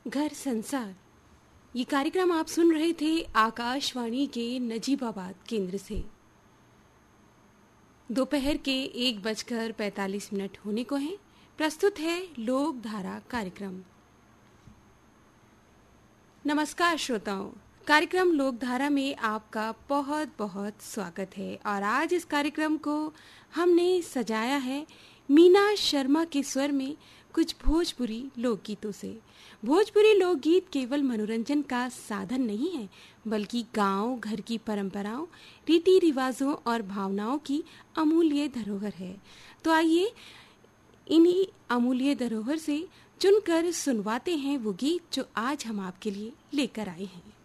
घर संसार ये कार्यक्रम आप सुन रहे थे आकाशवाणी के नजीबाबाद केंद्र से। दोपहर के 1:45 होने को हैं। प्रस्तुत है लोक धारा कार्यक्रम। नमस्कार श्रोताओं, कार्यक्रम लोक धारा में आपका बहुत बहुत स्वागत है। और आज इस कार्यक्रम को हमने सजाया है मीना शर्मा के स्वर में कुछ भोजपुरी लोकगीतों से। भोजपुरी लोकगीत केवल मनोरंजन का साधन नहीं है, बल्कि गांव घर की परंपराओं, रीति रिवाजों और भावनाओं की अमूल्य धरोहर है। तो आइए इन्हीं अमूल्य धरोहर से चुनकर सुनवाते हैं वो गीत जो आज हम आपके लिए लेकर आए हैं।